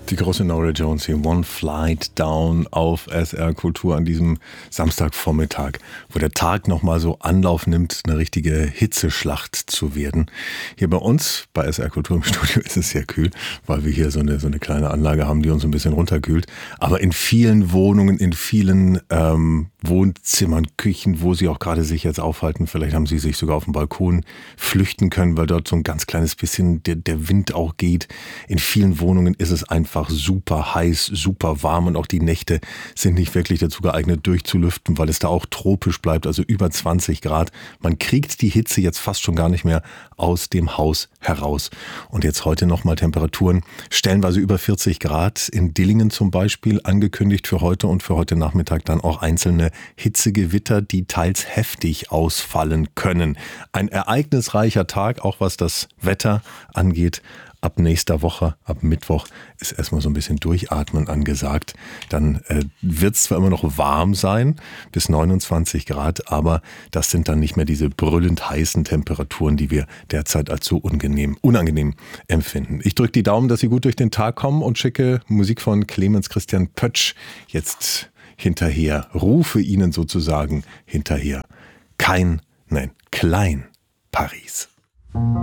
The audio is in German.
Die große Norah Jones hier, One Flight Down auf SR Kultur an diesem Samstagvormittag, wo der Tag nochmal so Anlauf nimmt, eine richtige Hitzeschlacht zu werden. Hier bei uns, bei SR Kultur im Studio, ist es sehr kühl, weil wir hier so eine kleine Anlage haben, die uns ein bisschen runterkühlt. Aber in vielen Wohnungen, in vielen Wohnzimmern, Küchen, wo Sie auch gerade sich jetzt aufhalten, vielleicht haben Sie sich sogar auf dem Balkon flüchten können, weil dort so ein ganz kleines bisschen der Wind auch geht. In vielen Wohnungen ist es einfach super heiß, super warm und auch die Nächte sind nicht wirklich dazu geeignet, durchzulüften, weil es da auch tropisch bleibt, also über 20 Grad. Man kriegt die Hitze jetzt fast schon gar nicht mehr aus dem Haus heraus. Und jetzt heute nochmal Temperaturen, stellenweise über 40 Grad in Dillingen zum Beispiel, angekündigt für heute und für heute Nachmittag dann auch einzelne Hitzegewitter, die teils heftig ausfallen können. Ein ereignisreicher Tag, auch was das Wetter angeht. Ab nächster Woche, ab Mittwoch, ist erstmal so ein bisschen Durchatmen angesagt. Dann wird es zwar immer noch warm sein, bis 29 Grad, aber das sind dann nicht mehr diese brüllend heißen Temperaturen, die wir derzeit als so unangenehm empfinden. Ich drücke die Daumen, dass Sie gut durch den Tag kommen und schicke Musik von Clemens Christian Pötsch jetzt hinterher. Rufe Ihnen sozusagen hinterher. Klein Paris.